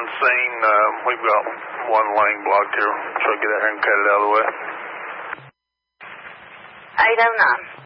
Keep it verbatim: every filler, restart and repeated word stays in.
on scene. Uh, we've got one lane blocked here, so get out here and cut it out of the way. eight oh nine.